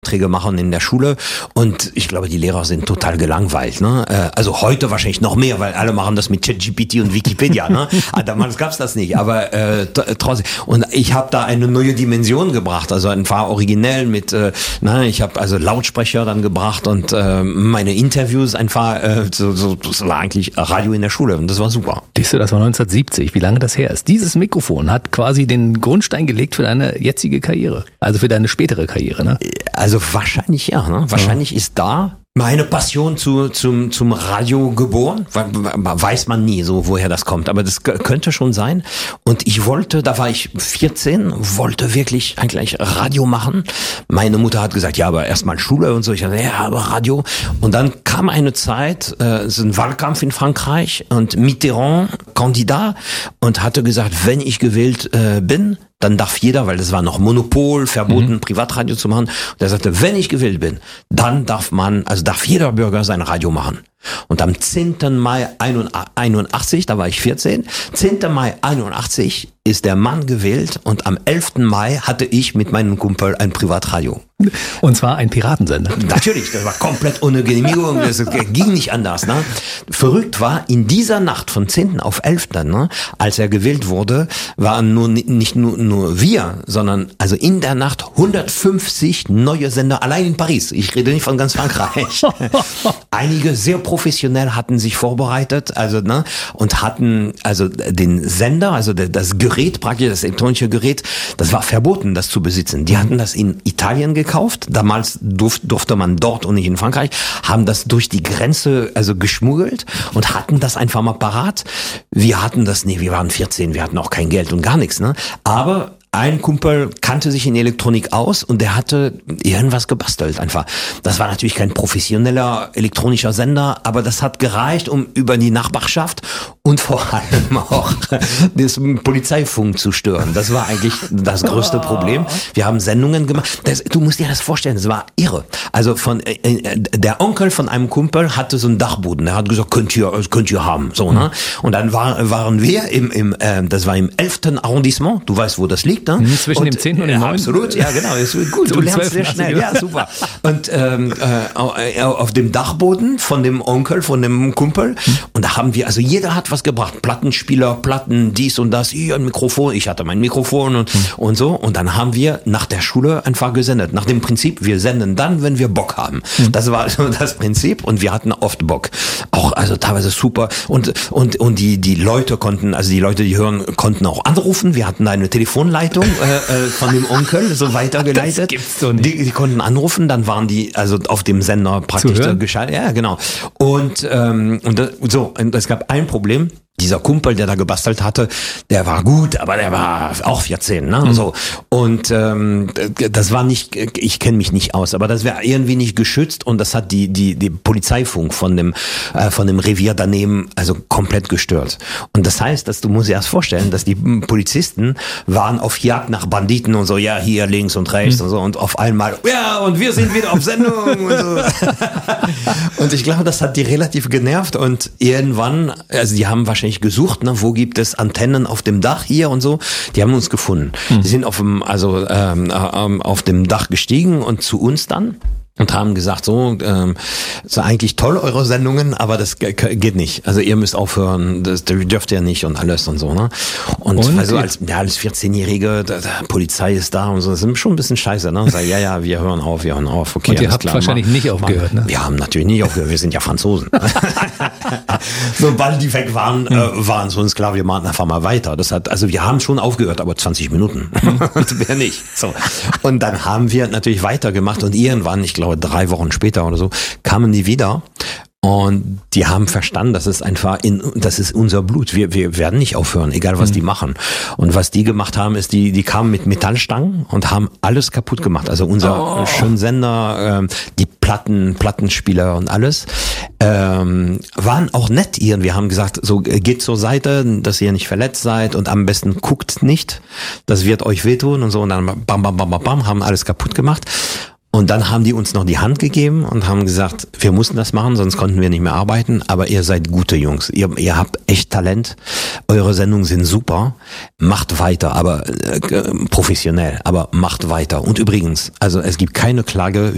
Aufträge machen in der Schule und ich glaube, die Lehrer sind total gelangweilt. Ne? Also heute wahrscheinlich noch mehr, weil alle machen das mit ChatGPT und Wikipedia. Ne? Damals gab's das nicht, aber trotzdem. Und ich habe da eine neue Dimension gebracht, also einfach originell mit, ich habe also Lautsprecher dann gebracht und meine Interviews einfach, das war eigentlich Radio in der Schule und das war super. Siehst du, das war 1970, wie lange das her ist. Dieses Mikrofon hat quasi den Grundstein gelegt für deine jetzige Karriere, also für deine spätere Karriere, ne? Also wahrscheinlich ja, ne? Wahrscheinlich ist da meine Passion zum Radio geboren, weiß man nie so, woher das kommt, aber das könnte schon sein. Und ich wollte, da war ich 14, wollte wirklich eigentlich Radio machen. Meine Mutter hat gesagt, ja, aber erstmal Schule und so. Ich dachte, ja, aber Radio. Und dann kam eine Zeit, so ein Wahlkampf in Frankreich und Mitterrand Kandidat und hatte gesagt, wenn ich gewählt bin, dann darf jeder, weil das war noch Monopol, verboten, Privatradio zu machen. Und er sagte, wenn ich gewählt bin, dann darf jeder Bürger sein Radio machen. Und am 10. Mai 81, da war ich 14, 10. Mai 81 ist der Mann gewählt und am 11. Mai hatte ich mit meinem Kumpel ein Privatradio. Und zwar ein Piratensender. Natürlich, das war komplett ohne Genehmigung, das ging nicht anders. Ne? Verrückt war, in dieser Nacht von 10. auf 11., ne, als er gewählt wurde, waren nicht nur wir, sondern also in der Nacht 150 neue Sender, allein in Paris. Ich rede nicht von ganz Frankreich. Einige sehr professionell hatten sich vorbereitet, und hatten also den Sender, also das Gerät, praktisch das elektronische Gerät, das war verboten, das zu besitzen. Die hatten das in Italien gekauft. Damals durfte man dort und nicht in Frankreich, haben das durch die Grenze also geschmuggelt und hatten das einfach mal parat. Wir hatten das nicht, wir waren 14, wir hatten auch kein Geld und gar nichts, ne? Aber ein Kumpel kannte sich in Elektronik aus und der hatte irgendwas gebastelt einfach. Das war natürlich kein professioneller elektronischer Sender, aber das hat gereicht, um über die Nachbarschaft und vor allem auch das Polizeifunk zu stören. Das war eigentlich das größte Problem. Wir haben Sendungen gemacht. Du musst dir das vorstellen, das war irre. Also der Onkel von einem Kumpel hatte so einen Dachboden. Der hat gesagt, könnt ihr haben, so, ne? Und dann waren wir das war im 11. Arrondissement. Du weißt, wo das liegt. Ne? Zwischen dem 10. und dem 9. Absolut, ja genau, ist gut, du lernst sehr schnell, ja super. Und auf dem Dachboden von dem Onkel, von dem Kumpel, und da haben wir, also jeder hat was gebracht, Plattenspieler, Platten, dies und das, hier ein Mikrofon, ich hatte mein Mikrofon und so, und dann haben wir nach der Schule einfach gesendet, nach dem Prinzip, wir senden dann, wenn wir Bock haben. Das war so das Prinzip und wir hatten oft Bock. Auch, also teilweise super und die Leute konnten, also die Leute, die hören, konnten auch anrufen, wir hatten eine Telefonleitung von dem Onkel so weitergeleitet. Das gibt's doch nicht. Die konnten anrufen, dann waren die also auf dem Sender praktisch geschaltet. Ja, genau. Und es gab ein Problem. Dieser Kumpel, der da gebastelt hatte, der war gut, aber der war auch 14, ne? So. Und das war nicht, ich kenne mich nicht aus, aber das wäre irgendwie nicht geschützt und das hat die Polizeifunk von dem Revier daneben also komplett gestört. Und das heißt, du musst dir erst vorstellen, dass die Polizisten waren auf Jagd nach Banditen und so, ja, hier links und rechts und so, und auf einmal, ja, und wir sind wieder auf Sendung und so. Und ich glaube, das hat die relativ genervt und irgendwann, also die haben wahrscheinlich gesucht, ne, wo gibt es Antennen auf dem Dach hier und so. Die haben uns gefunden. Die sind auf dem Dach gestiegen und zu uns dann und haben gesagt, so eigentlich toll eure Sendungen, aber das geht nicht. Also ihr müsst aufhören, das dürft ihr nicht und alles und so, ne? Und also als 14-Jährige, der Polizei ist da und so, das ist schon ein bisschen scheiße, ne? Und sagen, ja, wir hören auf. Okay, und ihr habt wahrscheinlich nicht aufgehört, ne? Wir haben natürlich nicht aufgehört, wir sind ja Franzosen. Sobald die weg waren, waren es uns klar, wir machen einfach mal weiter. Wir haben schon aufgehört, aber 20 Minuten. Und wer nicht. So. Und dann haben wir natürlich weitergemacht und irgendwann, ich glaube 3 Wochen später oder so, kamen die wieder. Und die haben verstanden, das ist unser Blut. Wir werden nicht aufhören, egal was die machen. Und was die gemacht haben, ist, die kamen mit Metallstangen und haben alles kaputt gemacht. Also unser schönen Sender, die Plattenspieler und alles, waren auch nett ihr. Wir haben gesagt, so geht zur Seite, dass ihr nicht verletzt seid und am besten guckt nicht. Das wird euch wehtun und so. Und dann bam, bam, bam, bam, bam, haben alles kaputt gemacht. Und dann haben die uns noch die Hand gegeben und haben gesagt, wir mussten das machen, sonst konnten wir nicht mehr arbeiten, aber ihr seid gute Jungs. Ihr habt echt Talent. Eure Sendungen sind super. Macht weiter, aber professionell, aber macht weiter. Und übrigens, also es gibt keine Klage.